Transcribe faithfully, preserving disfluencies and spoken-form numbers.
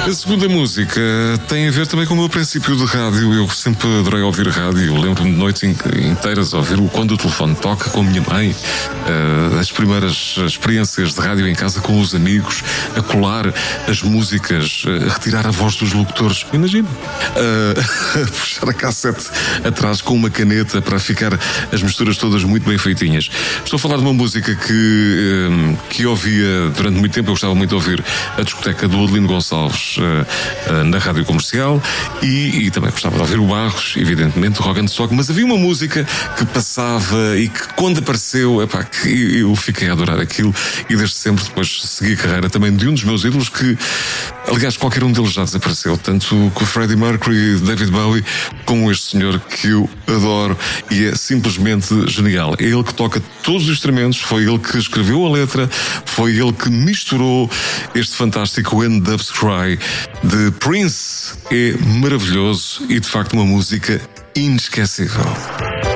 A segunda música tem a ver também com o meu princípio de rádio. Eu sempre adorei ouvir rádio. Lembro-me de noites inteiras a ouvir quando o telefone toca com a minha mãe. Uh, as primeiras experiências de rádio em casa com os amigos, a colar as músicas, a retirar a voz dos locutores. Imagina. Uh, a puxar a cassete atrás com uma caneta para ficar as misturas todas muito bem feitinhas. Estou a falar de uma música que, um, que ouvia durante muito tempo. Eu gostava muito de ouvir a discoteca do Adelino Gonçalves uh, uh, na rádio comercial e, e também gostava de ouvir o Barros, evidentemente, o Rock and Sock, mas havia uma música que passava e que quando apareceu, epá, que eu fiquei a adorar aquilo e desde sempre depois segui a carreira também de um dos meus ídolos que, aliás, qualquer um deles já desapareceu, tanto com o Freddie Mercury, David Bowie, como este senhor que eu adoro e é simplesmente genial. É ele que toca todos os instrumentos, foi ele que escreveu a letra, foi ele que misturou este fantástico When Doves Cry de Prince. É maravilhoso e de facto uma música inesquecível.